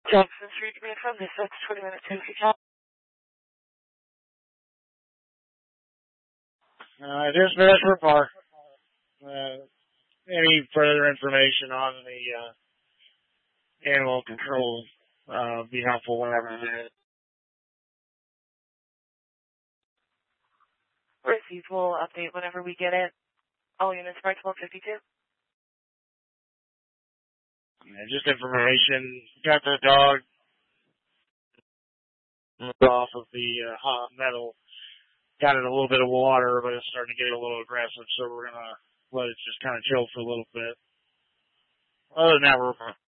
Jackson Street to be from this. That's 20 minutes in for job. Dispatch report. Any further information on the animal control be helpful whenever it is. Received. We'll update whenever we get it. All units by 1252. Just information. Got the dog off of the hot metal. Got it a little bit of water, but it's starting to get a little aggressive, so we're going to let it just kind of chill for a little bit. Other than that, we're